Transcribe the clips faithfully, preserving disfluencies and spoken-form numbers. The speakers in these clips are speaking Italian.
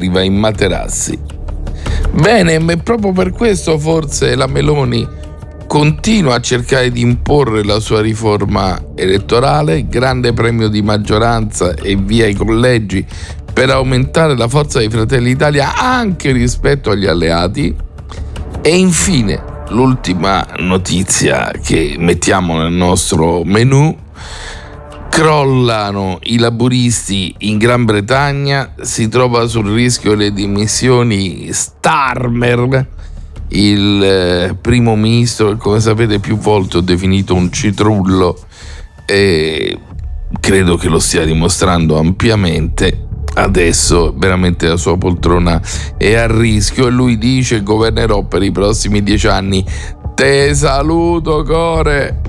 arriva in materassi. Bene, e proprio per questo forse la Meloni continua a cercare di imporre la sua riforma elettorale, grande premio di maggioranza e via i collegi per aumentare la forza di Fratelli d'Italia anche rispetto agli alleati. E infine l'ultima notizia che mettiamo nel nostro menù: crollano i laburisti in Gran Bretagna, si trova sul rischio le dimissioni Starmer, il eh, primo ministro che, come sapete, più volte ho definito un citrullo, e credo che lo stia dimostrando ampiamente. Adesso veramente la sua poltrona è a rischio e lui dice: governerò per i prossimi dieci anni. Te saluto, core.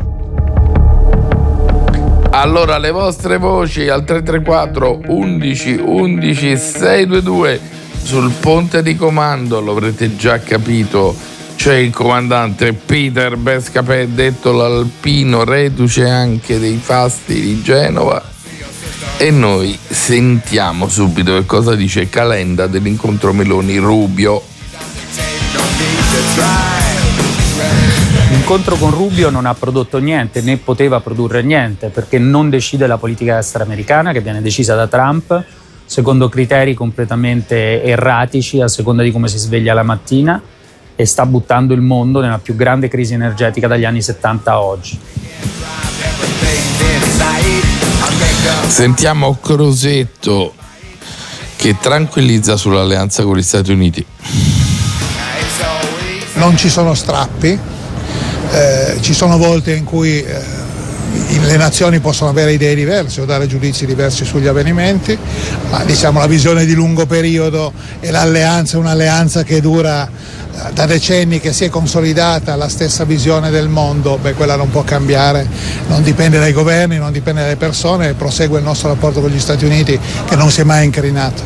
Allora, le vostre voci al tre tre quattro undici undici seicentoventidue. Sul ponte di comando, lo avrete già capito, c'è il comandante Peter Bescapè, detto l'alpino, reduce anche dei fasti di Genova. E noi sentiamo subito che cosa dice Calenda dell'incontro Meloni-Rubio. L'incontro con Rubio non ha prodotto niente, né poteva produrre niente, perché non decide la politica estera americana, che viene decisa da Trump secondo criteri completamente erratici a seconda di come si sveglia la mattina, e sta buttando il mondo nella più grande crisi energetica dagli anni settanta a oggi. Sentiamo Crosetto che tranquillizza sull'alleanza con gli Stati Uniti. Non ci sono strappi, eh, ci sono volte in cui eh, le nazioni possono avere idee diverse o dare giudizi diversi sugli avvenimenti, ma diciamo la visione di lungo periodo e l'alleanza è un'alleanza che dura eh, da decenni, che si è consolidata, la stessa visione del mondo, beh, quella non può cambiare, non dipende dai governi, non dipende dalle persone, prosegue il nostro rapporto con gli Stati Uniti che non si è mai incrinato.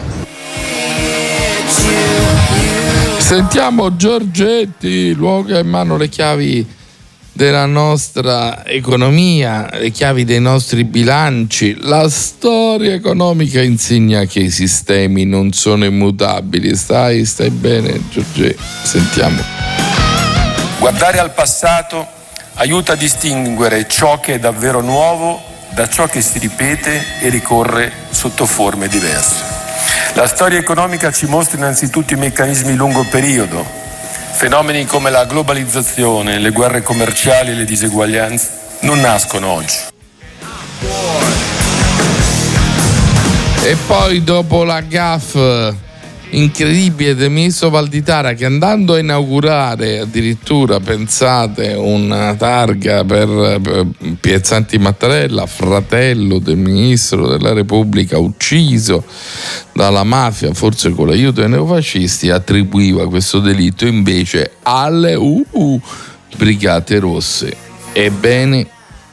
Sentiamo Giorgetti, l'uomo che ha in mano le chiavi della nostra economia, le chiavi dei nostri bilanci. La storia economica insegna che i sistemi non sono immutabili. Stai, stai bene, Giorgetti? Sentiamo. Guardare al passato aiuta a distinguere ciò che è davvero nuovo da ciò che si ripete e ricorre sotto forme diverse. La storia economica ci mostra innanzitutto i meccanismi di lungo periodo. Fenomeni come la globalizzazione, le guerre commerciali e le diseguaglianze non nascono oggi. E poi, dopo la gaffe incredibile del ministro Valditara, che andando a inaugurare addirittura, pensate, una targa per, per Pierzanti Mattarella, fratello del ministro della Repubblica ucciso dalla mafia, forse con l'aiuto dei neofascisti, attribuiva questo delitto invece alle uh, uh, Brigate Rosse. Ebbene,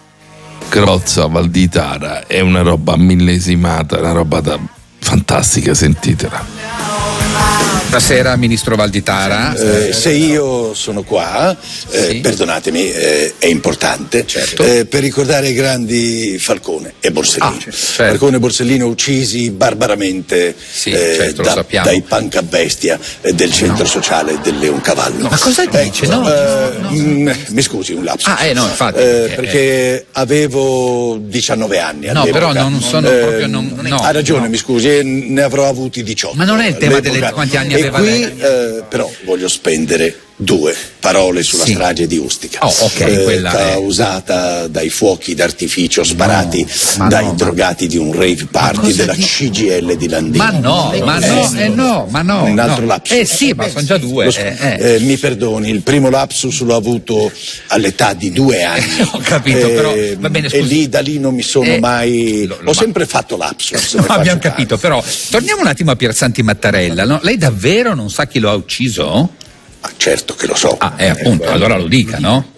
Crozza Valditara è una roba millesimata, una roba da fantastica, sentitela. Buonasera, ministro Valditara. Eh, se io sono qua, eh, sì. perdonatemi, eh, è importante, certo. eh, per ricordare i grandi Falcone e Borsellino. Ah, certo. Falcone e Borsellino uccisi barbaramente sì, eh, certo, da, lo sappiamo. dai punk a bestia eh, del centro no. sociale del Leoncavallo. Ma cosa dice? Ecco, no, eh, no, no. Mh, mi scusi, un lapsus. Ah, eh, no, infatti. Eh, perché, perché eh. avevo diciannove anni. No, all'epoca. però non sono eh, proprio. Non, no, ha ragione, no. mi scusi, eh, ne avrò avuti diciotto. Ma non è il tema all'epoca. delle quanti anni e aveva qui, lei? Eh, però voglio spendere due parole sulla sì. strage di Ustica, oh, okay, eh, quella causata è... dai fuochi d'artificio sparati no, dai no, drogati ma... di un rave party della di... C G I L di Landino. Ma no, ma no, eh, no, ma no. Un altro no. lapsus. Eh sì, ma sono già due. Lo, eh, eh. Eh, mi perdoni, il primo lapsus l'ho avuto all'età di due anni. Ho capito, eh, però va bene, scusi. E lì da lì non mi sono eh, mai. lo, lo, ho sempre fatto lapsus. No, abbiamo capito, però torniamo un attimo a Pierzanti Mattarella. No? Lei davvero non sa chi lo ha ucciso? Ah, certo che lo so. Ah, eh, appunto, allora lo dica, no?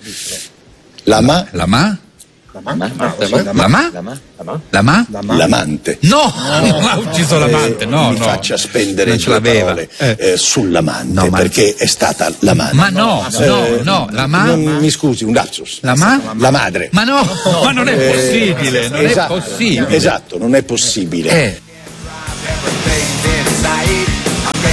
La ma? La ma? La ma? La ma? La ma? L'amante. No, non ha ucciso l'amante, no, mi no. faccia spendere non ce due l'aveva. parole eh. eh, sull'amante, no, ma... perché è stata l'amante. Ma no, eh, no, no, la ma? Non, mi scusi, un lapsus. La ma? La madre. Ma no, no ma non è possibile, non esatto, è possibile. Esatto, non è possibile. Eh.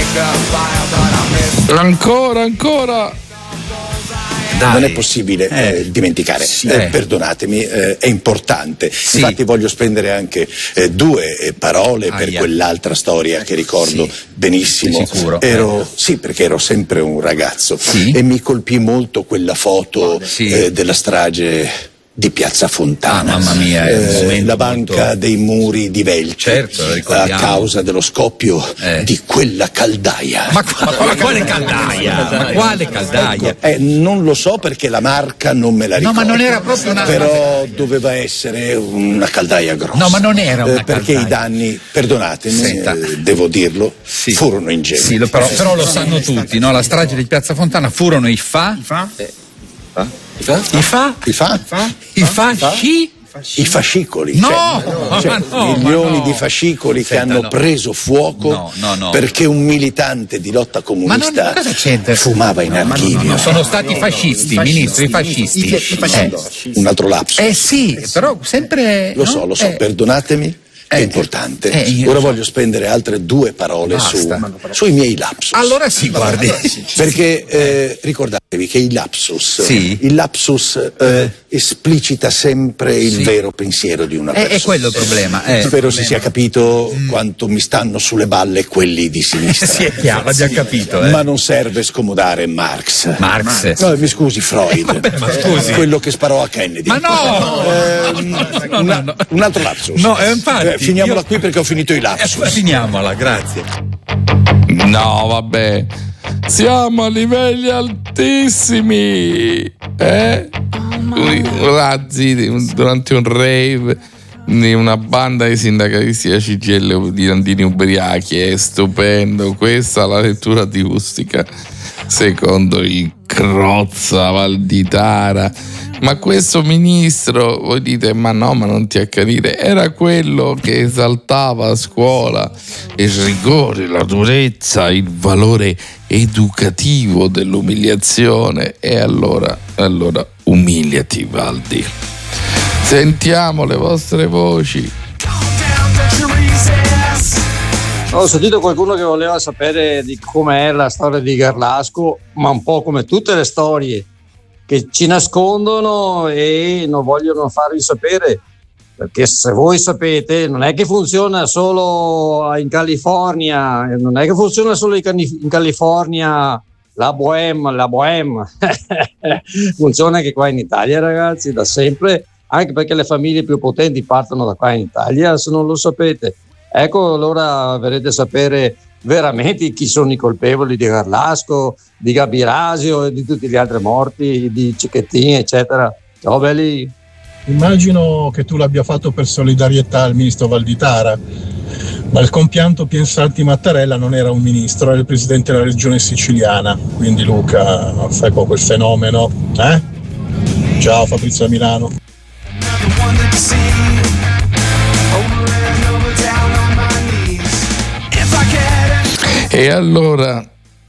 Ancora, ancora. Dai. Non è possibile eh, eh, dimenticare, sì, eh, perdonatemi, eh, è importante. Sì. Infatti voglio spendere anche eh, due eh, parole ah, per yeah. quell'altra storia che ricordo sì. benissimo. Ero, sì, perché ero sempre un ragazzo sì. e mi colpì molto quella foto sì. eh, della strage di Piazza Fontana, ah, mamma mia, eh, la banca molto... dei muri di Velce, certo, a causa dello scoppio eh. di quella caldaia. Ma, qua, ma quale caldaia? Ma quale caldaia? Eh, non lo so perché la marca non me la ricordo. No, ma non era proprio una. Però doveva essere una caldaia grossa. No, ma non era una eh, perché caldaia. i danni, perdonatemi, eh, devo dirlo, sì. furono ingenti. Sì, però, però lo sanno tutti, no? La strage di Piazza Fontana furono i fa. I fa? Eh. I fa? I fa? I fa? I fasci? I fascicoli, no, cioè, cioè, no, milioni no. di fascicoli Senta, che hanno no. preso fuoco no, no, no. perché un militante di lotta comunista non, fumava in no, archivio. No, no, sono stati fascisti, fascisti ministri, fascisti. I, i fascisti. Eh. Un altro lapsus. Eh sì, però sempre. Lo so, no? lo so, eh. perdonatemi. È Eh, importante. Eh, Ora so. voglio spendere altre due parole su, sui miei lapsus. Allora sì, guardi. Perché eh, ricordatevi che il lapsus, sì. il lapsus eh, esplicita sempre il sì. vero pensiero di una persona. È, è quello il problema. Eh. Spero si sia capito mm. quanto mi stanno sulle balle quelli di sinistra. Sì, è chiaro, l'ha già capito. Eh. Ma non serve scomodare Marx. Marx. No, mi scusi, Freud. Eh, vabbè, ma scusi. Quello che sparò a Kennedy. Ma no! Eh, no, no, una, no. Un altro lapsus. No, eh, infatti. Eh, Finiamola io... qui perché ho finito i lapsus. Eh, finiamola, grazie. No, vabbè. Siamo a livelli altissimi. Eh? Razzi durante un rave di una banda di sindacalisti della C G I L di Landini ubriachi. È stupendo. Questa è la lettura acustica secondo il Crozza Valditara. Ma questo ministro, voi dite, ma no, ma non ti accanire, era quello che esaltava a scuola il rigore, la durezza, il valore educativo dell'umiliazione. E allora, allora umiliati, Valdi. Sentiamo le vostre voci. Ho sentito qualcuno che voleva sapere di com'è la storia di Garlasco, ma un po' come tutte le storie che ci nascondono e non vogliono farvi sapere, perché se voi sapete non è che funziona solo in California, non è che funziona solo in California la bohème, la bohème funziona anche qua in Italia, ragazzi, da sempre, anche perché le famiglie più potenti partono da qua in Italia, se non lo sapete. Ecco, allora verrete a sapere veramente chi sono i colpevoli di Garlasco, di Gabirasio e di tutti gli altri morti, di Cicchettini, eccetera. Ciao belli. Immagino che tu l'abbia fatto per solidarietà al ministro Valditara, ma il compianto Piersanti Mattarella non era un ministro, era il presidente della regione siciliana. Quindi Luca, fai poco il fenomeno, eh? Ciao Fabrizio da Milano. E allora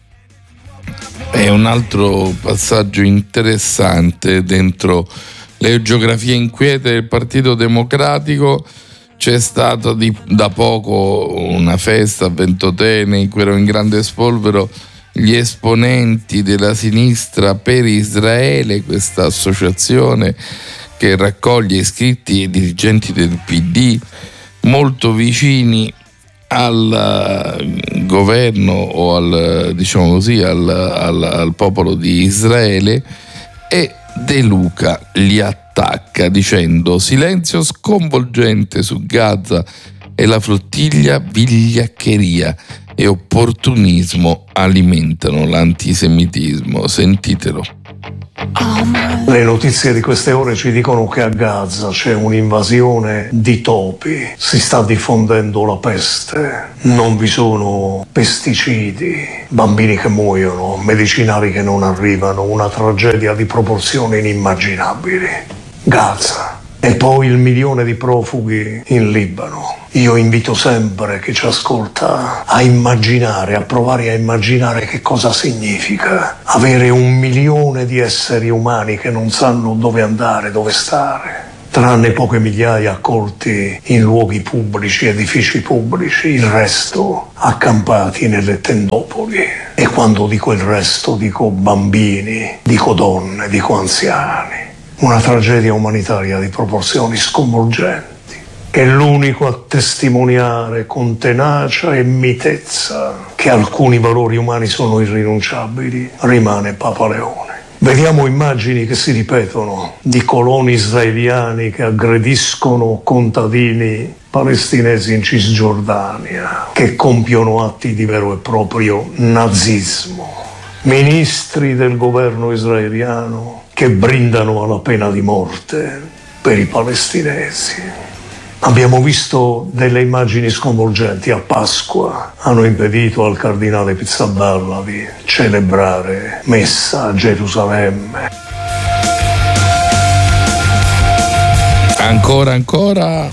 è un altro passaggio interessante dentro le geografie inquiete del Partito Democratico. C'è stata di, da poco una festa a Ventotene in cui erano in grande spolvero gli esponenti della sinistra per Israele, questa associazione che raccoglie iscritti e dirigenti del P D molto vicini al governo o al, diciamo così, al, al, al popolo di Israele, e De Luca li attacca dicendo: silenzio sconvolgente su Gaza e la flottiglia, vigliaccheria e opportunismo alimentano l'antisemitismo. Sentitelo. Le notizie di queste ore ci dicono che a Gaza c'è un'invasione di topi, si sta diffondendo la peste, non vi sono pesticidi, bambini che muoiono, medicinali che non arrivano, una tragedia di proporzioni inimmaginabili. Gaza. E poi il milione di profughi in Libano. Io invito sempre chi ci ascolta a immaginare, a provare a immaginare che cosa significa avere un milione di esseri umani che non sanno dove andare, dove stare. tranne poche migliaia accolti in luoghi pubblici, edifici pubblici, il resto accampati nelle tendopoli. E quando dico il resto dico bambini, dico donne, dico anziani. Una tragedia umanitaria di proporzioni sconvolgenti. È l'unico a testimoniare con tenacia e mitezza che alcuni valori umani sono irrinunciabili, rimane Papa Leone. Vediamo immagini che si ripetono di coloni israeliani che aggrediscono contadini palestinesi in Cisgiordania, che compiono atti di vero e proprio nazismo. Ministri del governo israeliano che brindano alla pena di morte per i palestinesi. Abbiamo visto delle immagini sconvolgenti a Pasqua, hanno impedito al cardinale Pizzaballa di celebrare messa a Gerusalemme. Ancora, ancora.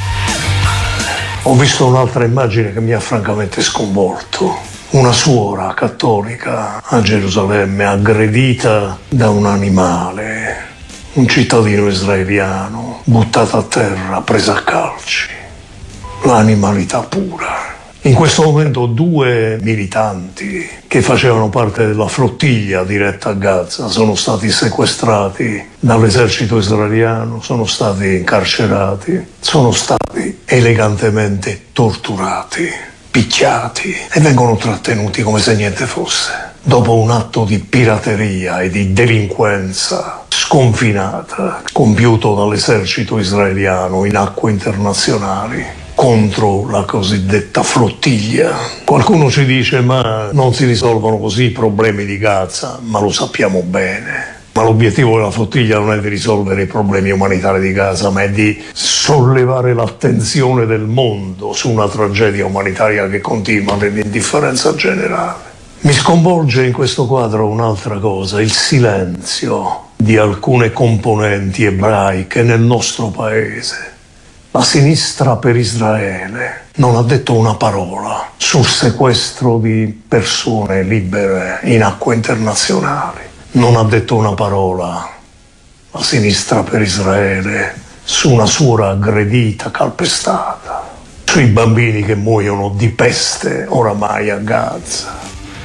Ho visto un'altra immagine che mi ha francamente sconvolto. Una suora cattolica a Gerusalemme aggredita da un animale, un cittadino israeliano, buttata a terra, presa a calci. L'animalità pura. In questo momento due militanti che facevano parte della flottiglia diretta a Gaza sono stati sequestrati dall'esercito israeliano, sono stati incarcerati, sono stati elegantemente torturati, picchiati e vengono trattenuti come se niente fosse. Dopo un atto di pirateria e di delinquenza sconfinata compiuto dall'esercito israeliano in acque internazionali contro la cosiddetta flottiglia. Qualcuno ci dice ma non si risolvono così i problemi di Gaza, ma lo sappiamo bene. Ma l'obiettivo della flottiglia non è di risolvere i problemi umanitari di Gaza, ma è di sollevare l'attenzione del mondo su una tragedia umanitaria che continua nell'indifferenza generale. Mi sconvolge in questo quadro un'altra cosa, il silenzio di alcune componenti ebraiche nel nostro paese. La sinistra per Israele non ha detto una parola sul sequestro di persone libere in acque internazionali. Non ha detto una parola la sinistra per Israele su una suora aggredita, calpestata, sui bambini che muoiono di peste oramai a Gaza.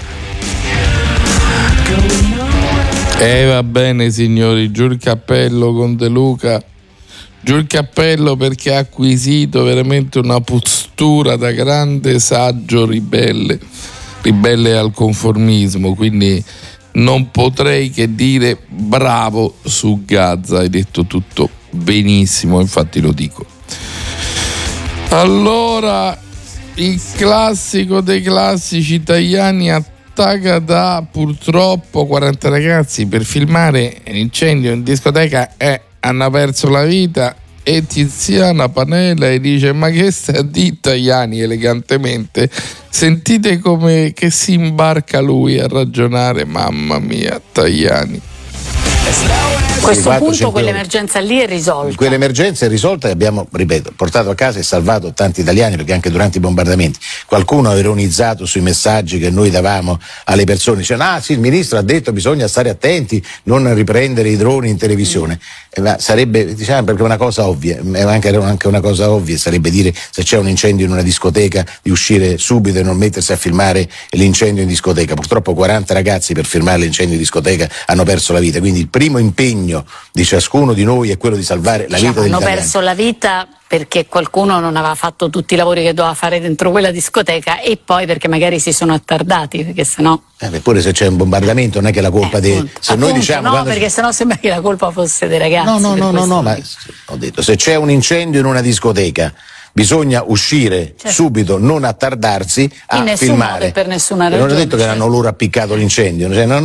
E eh, va bene signori, giù il cappello con De Luca, giù il cappello perché ha acquisito veramente una postura da grande saggio ribelle, ribelle al conformismo, quindi non potrei che dire bravo su Gaza, hai detto tutto benissimo, infatti lo dico. Allora, il classico dei classici italiani a Tagada, purtroppo quaranta ragazzi per filmare l'incendio in discoteca e hanno perso la vita, e Tiziana Panella e dice ma che stai a dire Tajani elegantemente, sentite come che si imbarca lui a ragionare, mamma mia Tajani. A questo punto quell'emergenza lì è risolta. Quell'emergenza è risolta e abbiamo, ripeto, portato a casa e salvato tanti italiani, perché anche durante i bombardamenti qualcuno ha ironizzato sui messaggi che noi davamo alle persone, dicendo ah sì, il ministro ha detto bisogna stare attenti, non riprendere i droni in televisione. Eh, ma sarebbe, diciamo, perché è una cosa ovvia, è anche, anche una cosa ovvia sarebbe dire, se c'è un incendio in una discoteca, di uscire subito e non mettersi a filmare l'incendio in discoteca. Purtroppo quaranta ragazzi per filmare l'incendio in discoteca hanno perso la vita, quindi il primo impegno di ciascuno di noi è quello di salvare la diciamo, vita degli hanno italiani. Perso la vita perché qualcuno non aveva fatto tutti i lavori che doveva fare dentro quella discoteca, e poi perché magari si sono attardati, perché sennò eh, eppure se c'è un bombardamento non è che la colpa eh, dei appunto, se appunto, noi diciamo no, quando... perché sennò sembra che la colpa fosse dei ragazzi. No, no, no, no, no, ma ho detto, se c'è un incendio in una discoteca bisogna uscire certo. subito, non attardarsi a in nessun filmare. Modo e per nessuna ragione. Non ho detto che certo. hanno loro appiccato l'incendio, cioè non...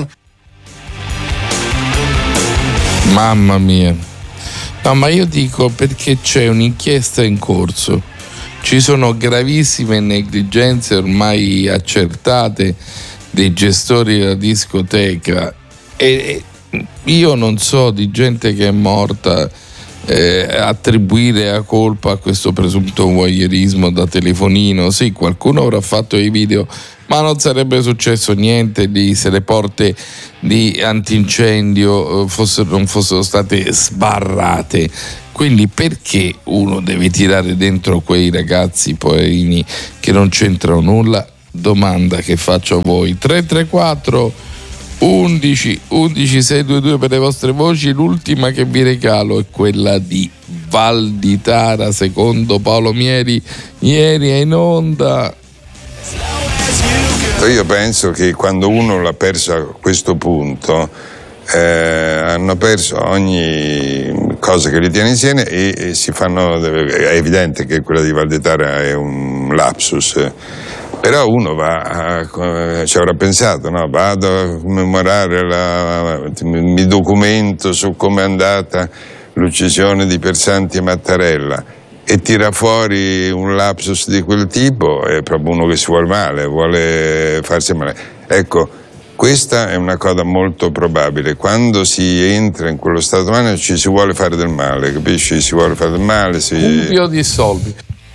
Mamma mia. No, ma io dico perché c'è un'inchiesta in corso, ci sono gravissime negligenze ormai accertate dei gestori della discoteca, e io non so di gente che è morta eh, attribuire la colpa a questo presunto voyeurismo da telefonino. Sì, qualcuno avrà fatto i video, ma non sarebbe successo niente di se le porte di antincendio fossero, non fossero state sbarrate. Quindi perché uno deve tirare dentro quei ragazzi poverini che non c'entrano nulla? Domanda che faccio a voi. Tre tre quattro undici undici sei due due per le vostre voci. L'ultima che vi regalo è quella di Val di Tara, secondo Paolo Mieri, ieri è in onda. Io penso che quando uno l'ha perso a questo punto eh, hanno perso ogni cosa che li tiene insieme e, e si fanno, è evidente che quella di Val di Tara è un lapsus, però uno va a, ci avrà pensato, no? Vado a commemorare, la, mi documento su come è andata l'uccisione di Piersanti e Mattarella e tira fuori un lapsus di quel tipo, è proprio uno che si vuole male, vuole farsi male. Ecco, questa è una cosa molto probabile. Quando si entra in quello stato d'animo ci si vuole fare del male, capisci? Si vuole fare del male. Si... Un pio di soldi.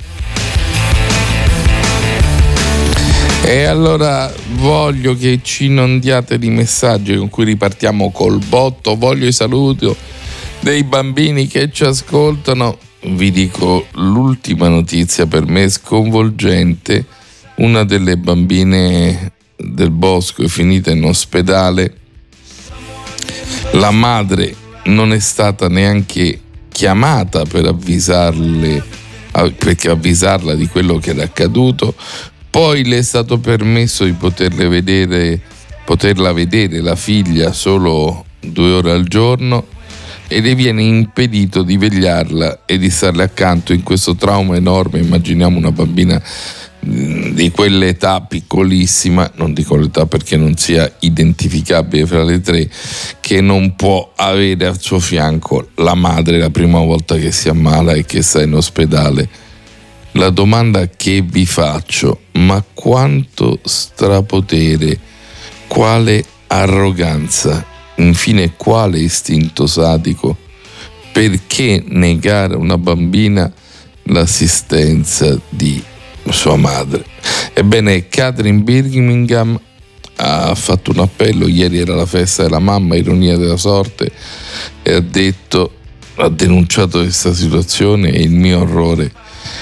E allora voglio che ci inondiate di messaggi con cui ripartiamo col botto. Voglio i saluti dei bambini che ci ascoltano. Vi dico l'ultima notizia per me sconvolgente. Una delle bambine del bosco è finita in ospedale. La madre non è stata neanche chiamata per avvisarle, perché avvisarla di quello che era accaduto. Poi le è stato permesso di poterle vedere, poterla vedere la figlia solo due ore al giorno e le viene impedito di vegliarla e di starle accanto in questo trauma enorme. Immaginiamo una bambina di quell'età piccolissima, non dico l'età perché non sia identificabile fra le tre, che non può avere al suo fianco la madre la prima volta che si ammala e che sta in ospedale. La domanda che vi faccio: ma quanto strapotere, quale arroganza, infine quale istinto sadico? Perché negare a una bambina l'assistenza di sua madre? Ebbene, Catherine Birmingham ha fatto un appello, ieri era la festa della mamma, ironia della sorte, e ha detto, ha denunciato questa situazione e il mio orrore,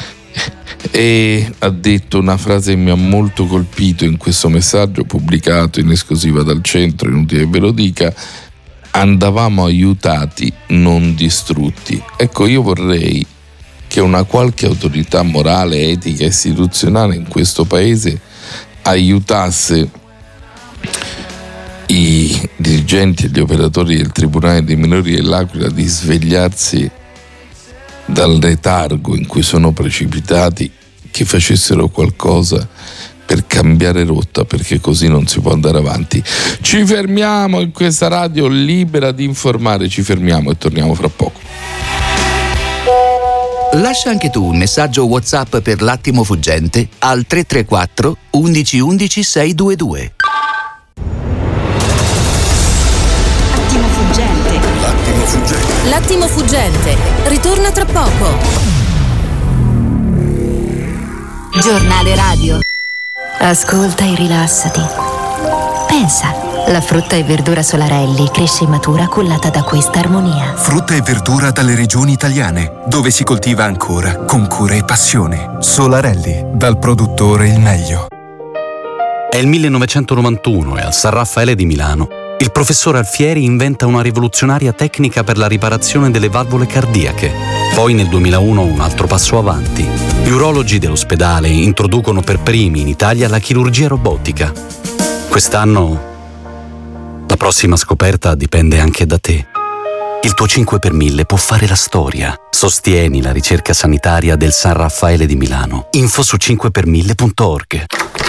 e ha detto una frase che mi ha molto colpito in questo messaggio pubblicato in esclusiva dal Centro, inutile che ve lo dica: andavamo aiutati, non distrutti. Ecco, io vorrei che una qualche autorità morale, etica e istituzionale in questo paese aiutasse i dirigenti e gli operatori del Tribunale dei minori dell'Aquila di svegliarsi dal letargo in cui sono precipitati, che facessero qualcosa per cambiare rotta, perché così non si può andare avanti. Ci fermiamo in questa radio libera di informare, ci fermiamo e torniamo fra poco. Lascia anche tu un messaggio WhatsApp per l'attimo fuggente al tre tre quattro undici undici sei due due. Attimo fuggente. L'attimo fuggente. L'attimo fuggente. Ritorna tra poco. Giornale radio. Ascolta e rilassati. Pensa. La frutta e verdura Solarelli cresce e matura cullata da questa armonia. Frutta e verdura dalle regioni italiane, dove si coltiva ancora con cura e passione. Solarelli, dal produttore il meglio. È il millenovecentonovantuno e al San Raffaele di Milano il professor Alfieri inventa una rivoluzionaria tecnica per la riparazione delle valvole cardiache. Poi nel duemilauno un altro passo avanti. Gli urologi dell'ospedale introducono per primi in Italia la chirurgia robotica. Quest'anno la prossima scoperta dipende anche da te. Il tuo cinque per mille può fare la storia. Sostieni la ricerca sanitaria del San Raffaele di Milano. Info su cinque per mille punto org.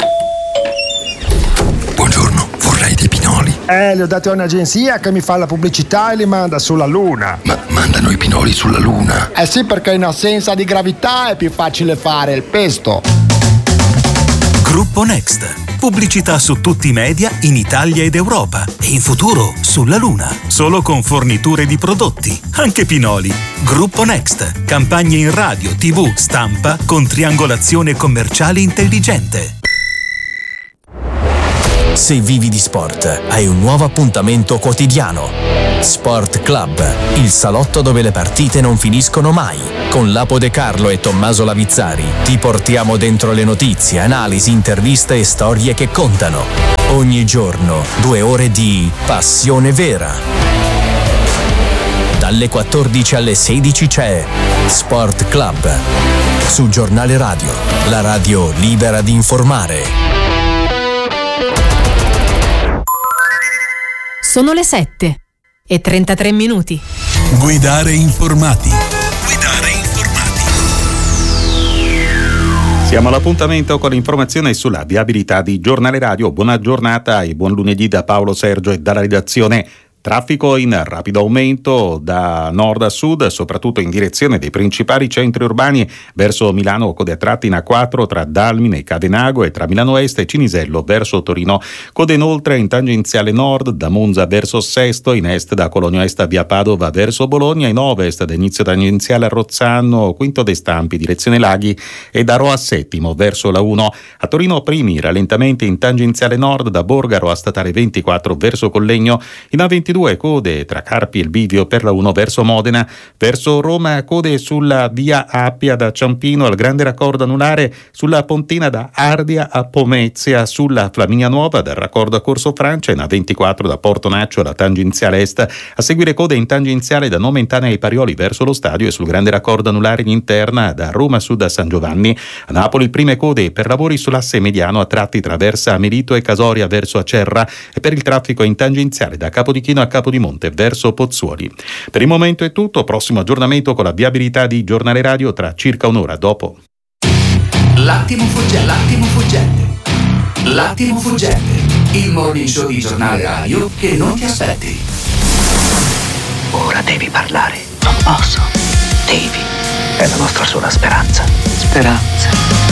Buongiorno, vorrei dei pinoli. Eh, li ho dati a un'agenzia che mi fa la pubblicità e li manda sulla Luna. Ma mandano i pinoli sulla Luna? Eh sì, perché in assenza di gravità è più facile fare il pesto. Gruppo Next. Pubblicità su tutti i media in Italia ed Europa e in futuro sulla Luna. Solo con forniture di prodotti, anche pinoli. Gruppo Next. Campagne in radio, tivù, stampa con triangolazione commerciale intelligente. Se vivi di sport, hai un nuovo appuntamento quotidiano. Sport Club, il salotto dove le partite non finiscono mai. Con Lapo De Carlo e Tommaso Lavizzari ti portiamo dentro le notizie, analisi, interviste e storie che contano. Ogni giorno due ore di passione vera. Dalle quattordici alle sedici c'è Sport Club su Giornale Radio, la radio libera di informare. Sono le sette e trentatré minuti. Guidare informati. Guidare informati. Siamo all'appuntamento con l'informazione sulla viabilità di Giornale Radio. Buona giornata e buon lunedì da Paolo Sergio e dalla redazione. Traffico in rapido aumento da nord a sud, soprattutto in direzione dei principali centri urbani. Verso Milano code a tratti in A quattro tra Dalmine e Cadenago e tra Milano Est e Cinisello verso Torino. Code inoltre in tangenziale nord da Monza verso Sesto, in est da Cologno Est a via Padova verso Bologna, in ovest da inizio tangenziale a Rozzano, Quinto de Stampi direzione Laghi e da Roa Settimo verso la uno. A Torino primi rallentamenti in tangenziale nord da Borgaro a statale ventiquattro verso Collegno, in A ventidue code tra Carpi e il Bivio per la uno verso Modena. Verso Roma code sulla via Appia da Ciampino al grande raccordo anulare, sulla Pontina da Ardia a Pomezia, sulla Flaminia Nuova dal raccordo a Corso Francia, in A ventiquattro da Portonaccio alla tangenziale est. A seguire code in tangenziale da Nomentana ai Parioli verso lo stadio e sul grande raccordo anulare in interna da Roma Sud a San Giovanni. A Napoli prime code per lavori sull'asse mediano a tratti traversa Melito e Casoria verso Acerra e per il traffico in tangenziale da Capodichino a Capodimonte verso Pozzuoli. Per il momento è tutto, prossimo aggiornamento con la viabilità di Giornale Radio tra circa un'ora dopo. L'attimo fuggente, l'attimo fuggente, l'attimo fuggente, il morning show di Giornale Radio che non ti aspetti. Ora devi parlare. Non posso. Devi. È la nostra sola speranza. Speranza.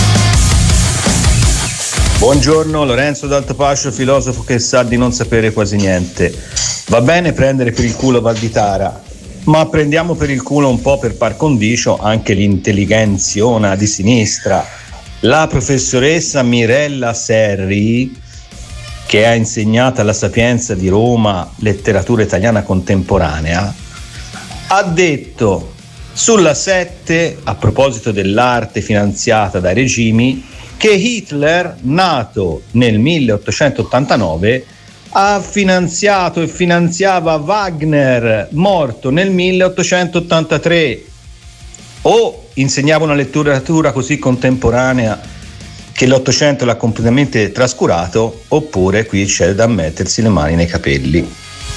Buongiorno, Lorenzo d'Altopascio, filosofo che sa di non sapere quasi niente. Va bene prendere per il culo Valditara, ma prendiamo per il culo un po' per par condicio anche l'intelligenziona di sinistra. La professoressa Mirella Serri, che ha insegnato alla Sapienza di Roma letteratura italiana contemporanea, ha detto sulla sette, a proposito dell'arte finanziata dai regimi, che Hitler, nato nel milleottocentottantanove, ha finanziato e finanziava Wagner, morto nel milleottocentottantatré. O insegnava una letteratura così contemporanea che l'Ottocento l'ha completamente trascurato, oppure qui c'è da mettersi le mani nei capelli.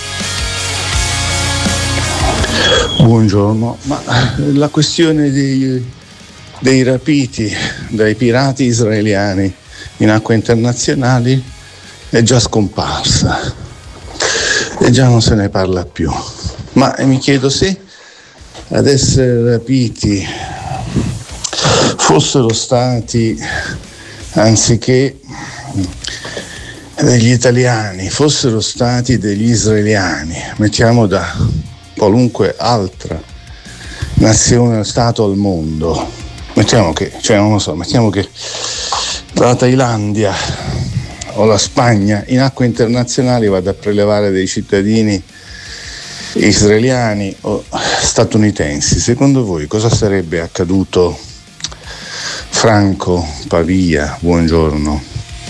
Buongiorno, ma la questione dei, dei rapiti dai pirati israeliani in acque internazionali è già scomparsa e già non se ne parla più. Ma mi chiedo se ad essere rapiti fossero stati, anziché degli italiani, fossero stati degli israeliani, mettiamo da qualunque altra nazione o stato al mondo, mettiamo che, cioè non lo so, mettiamo che la Thailandia o la Spagna in acque internazionali vada a prelevare dei cittadini israeliani o statunitensi, secondo voi cosa sarebbe accaduto? Franco Pavia, buongiorno.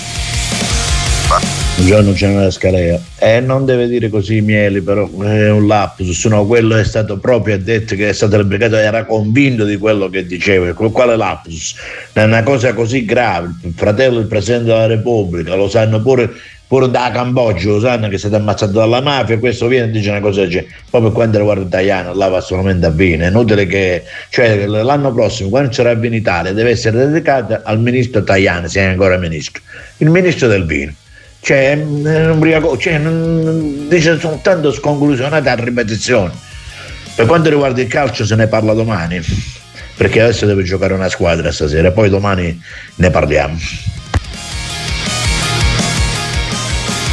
Buongiorno generale Scalea. Eh, non deve dire così Mieli, però è un lapsus, no, quello è stato proprio, ha detto che è stato replicato, era convinto di quello che diceva. Quale lapsus? È una cosa così grave, il fratello del Presidente della Repubblica, lo sanno pure, pure da Cambogia, lo sanno che è stato ammazzato dalla mafia, questo viene e dice una cosa del genere. Poi per quanto riguarda Tajano, là va solamente a bene, è inutile che, cioè l'anno prossimo quando sarà in Italia deve essere dedicata al ministro Tajano, se è ancora ministro, il ministro del vino. Cioè, cioè non, dice soltanto sconclusionate a ripetizione. Per quanto riguarda il calcio se ne parla domani, perché adesso deve giocare una squadra stasera, poi domani ne parliamo.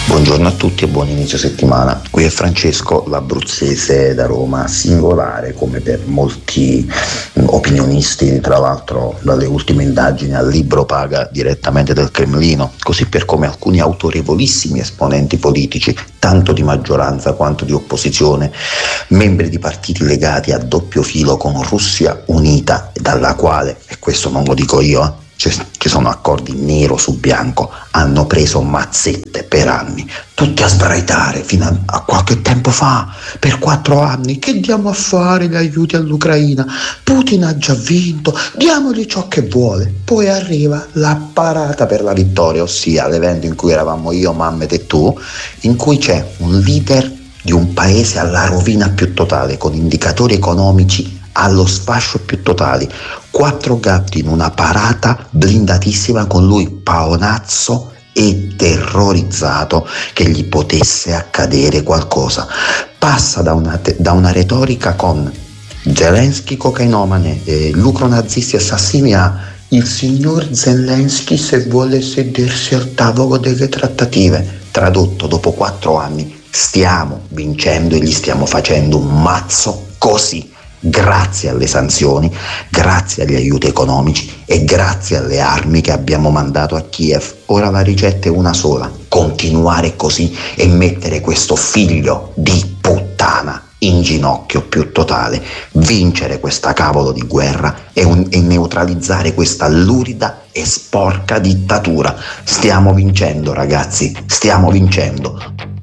Buongiorno a tutti e buon inizio settimana. Qui è Francesco, l'abruzzese da Roma, singolare come per molti opinionisti, tra l'altro dalle ultime indagini al libro paga direttamente dal Cremlino, così per come alcuni autorevolissimi esponenti politici, tanto di maggioranza quanto di opposizione, membri di partiti legati a doppio filo con Russia Unita, dalla quale, e questo non lo dico io, eh, ci sono accordi nero su bianco, hanno preso mazzette per anni, tutti a sbraitare fino a, a qualche tempo fa, per quattro anni. Che diamo a fare gli aiuti all'Ucraina? Putin ha già vinto, diamogli ciò che vuole. Poi arriva la parata per la vittoria, ossia l'evento in cui eravamo io, Mammet e tu, in cui c'è un leader di un paese alla rovina più totale, con indicatori economici allo sfascio più totali, quattro gatti in una parata blindatissima, con lui paonazzo e terrorizzato che gli potesse accadere qualcosa. Passa da una, te- da una retorica con Zelensky cocainomane, eh, lucro nazisti assassini, a il signor Zelensky se vuole sedersi al tavolo delle trattative. Tradotto, dopo quattro anni stiamo vincendo e gli stiamo facendo un mazzo così, grazie alle sanzioni, grazie agli aiuti economici e grazie alle armi che abbiamo mandato a Kiev. Ora la ricetta è una sola: continuare così e mettere questo figlio di puttana in ginocchio più totale, vincere questa cavolo di guerra e, un, e neutralizzare questa lurida e sporca dittatura. Stiamo vincendo, ragazzi, stiamo vincendo.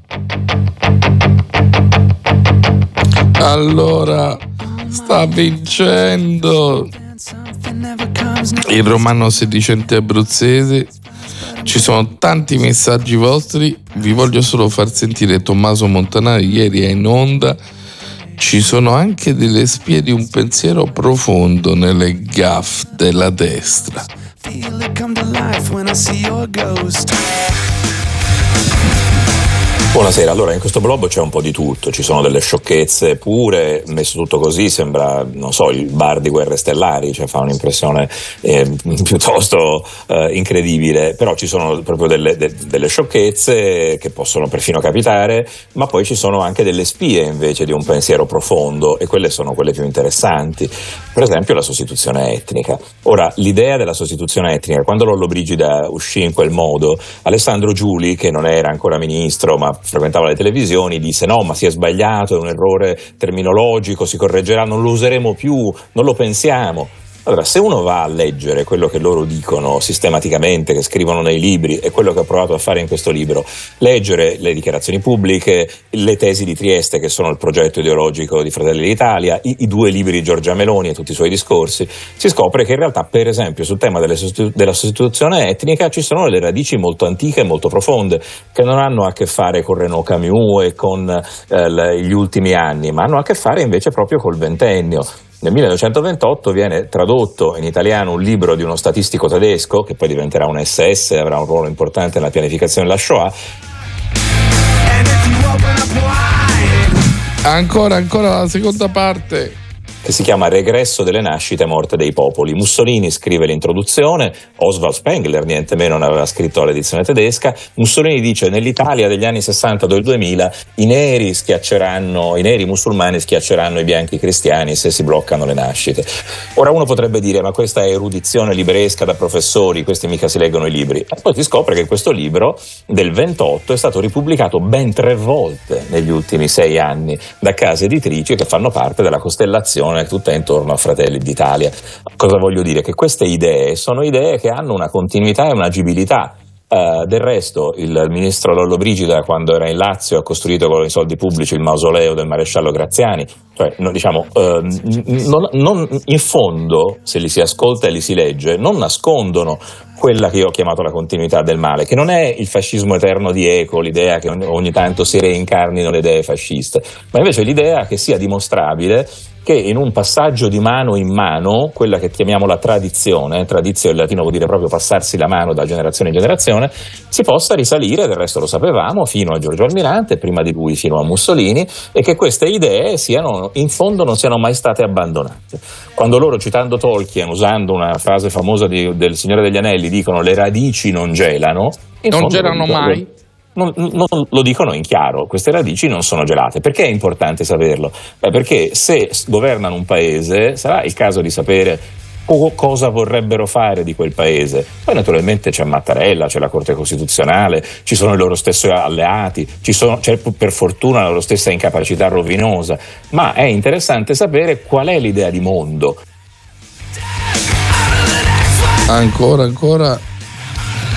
Allora, sta vincendo il romano sedicente abruzzese. Ci sono tanti messaggi vostri, vi voglio solo far sentire Tommaso Montanari ieri è in onda. Ci sono anche delle spie di un pensiero profondo nelle gaffe della destra. Buonasera, allora in questo blog c'è un po' di tutto, ci sono delle sciocchezze pure, messo tutto così sembra, non so, il bar di Guerre Stellari, cioè fa un'impressione eh, piuttosto eh, incredibile, però ci sono proprio delle, de, delle sciocchezze che possono perfino capitare, ma poi ci sono anche delle spie invece di un pensiero profondo, e quelle sono quelle più interessanti, per esempio la sostituzione etnica. Ora, l'idea della sostituzione etnica, quando Lollobrigida uscì in quel modo, Alessandro Giuli, che non era ancora ministro ma frequentava le televisioni, disse no, ma si è sbagliato, è un errore terminologico, si correggerà, non lo useremo più, non lo pensiamo. Allora, se uno va a leggere quello che loro dicono sistematicamente, che scrivono nei libri, e quello che ho provato a fare in questo libro, leggere le dichiarazioni pubbliche, le tesi di Trieste, che sono il progetto ideologico di Fratelli d'Italia, i, i due libri di Giorgia Meloni e tutti i suoi discorsi, si scopre che in realtà, per esempio, sul tema delle sostitu- della sostituzione etnica ci sono delle radici molto antiche e molto profonde, che non hanno a che fare con Renaud Camus e con eh, le, gli ultimi anni, ma hanno a che fare invece proprio col ventennio. Nel millenovecentoventotto viene tradotto in italiano un libro di uno statistico tedesco, che poi diventerà un esse esse e avrà un ruolo importante nella pianificazione della Shoah. Ancora, ancora la seconda parte. Che si chiama Regresso delle nascite e morte dei popoli. Mussolini scrive l'introduzione, Oswald Spengler niente meno ne aveva scritto l'edizione tedesca. Mussolini dice: nell'Italia degli anni sessanta del duemila i neri schiacceranno, i neri musulmani schiacceranno i bianchi cristiani se si bloccano le nascite. Ora uno potrebbe dire: ma questa è erudizione libresca da professori, questi mica si leggono i libri. E poi si scopre che questo libro del ventotto è stato ripubblicato ben tre volte negli ultimi sei anni da case editrici che fanno parte della costellazione tutta intorno a Fratelli d'Italia. Cosa voglio dire? Che queste idee sono idee che hanno una continuità e un'agibilità. Uh, del resto il ministro Lollobrigida, quando era in Lazio, ha costruito con i soldi pubblici il mausoleo del maresciallo Graziani, cioè no, diciamo uh, non, non, in fondo, se li si ascolta e li si legge, non nascondono quella che io ho chiamato la continuità del male, che non è il fascismo eterno di Eco, l'idea che ogni, ogni tanto si reincarnino le idee fasciste, ma invece l'idea che sia dimostrabile che in un passaggio di mano in mano, quella che chiamiamo la tradizione, tradizione in latino vuol dire proprio passarsi la mano da generazione in generazione, si possa risalire, del resto lo sapevamo, fino a Giorgio Almirante, prima di lui fino a Mussolini, e che queste idee siano, in fondo non siano mai state abbandonate. Quando loro, citando Tolkien, usando una frase famosa di, del Signore degli Anelli, dicono le radici non gelano, non gelano mai. Non, non lo dicono in chiaro, queste radici non sono gelate. Perché è importante saperlo? Beh, perché se governano un paese sarà il caso di sapere co- cosa vorrebbero fare di quel paese. Poi naturalmente c'è Mattarella, c'è la Corte Costituzionale, ci sono i loro stessi alleati, ci sono, c'è per fortuna la loro stessa incapacità rovinosa, ma è interessante sapere qual è l'idea di mondo. Ancora, ancora